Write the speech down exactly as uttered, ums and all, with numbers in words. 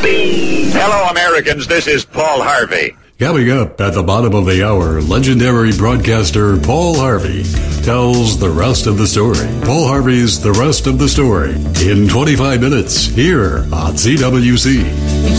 Hello, Americans. This is Paul Harvey. Coming up at the bottom of the hour, legendary broadcaster Paul Harvey tells the rest of the story. Paul Harvey's The Rest of the Story in twenty-five minutes here on C W C.